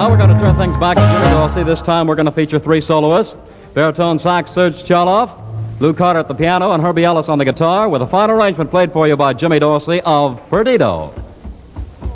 Well, we're going to turn things back to Jimmy Dorsey. This time we're going to feature three soloists. Baritone sax Serge Chaloff, Lou Carter at the piano, and Herbie Ellis on the guitar, with a fine arrangement played for you by Jimmy Dorsey of Perdido.